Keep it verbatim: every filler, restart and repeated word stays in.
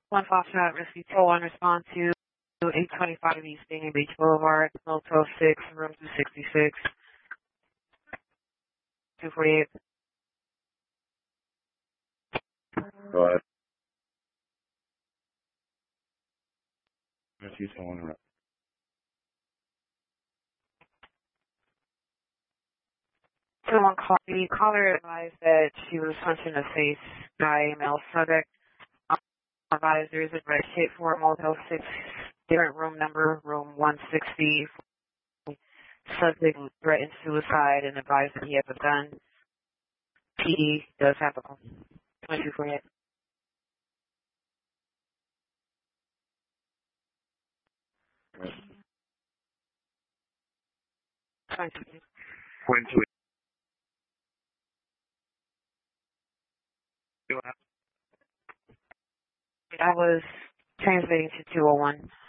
One Foxtrot Rescue two one, respond to eight twenty-five East Dania Beach Boulevard, Motel six, room two sixty-six, two forty-eight. Go ahead. Rescue someone. two one call. The caller advised that she was punched in the face by a male subject. Advised there is a red shit for Motel six, different room number, room one sixty. Subject threatened suicide and advised that he has a gun. P D does have a twenty-two forty-eight. twenty-two. I was transmitting to two oh one.